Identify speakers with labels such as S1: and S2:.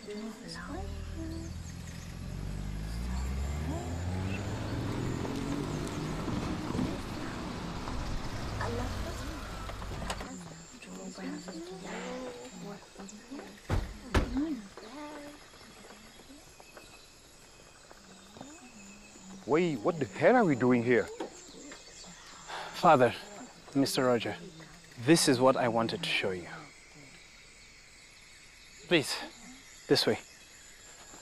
S1: Wait, what the hell are we doing here?
S2: Father, Mr. Roger, this is what I wanted to show you. Please, this way.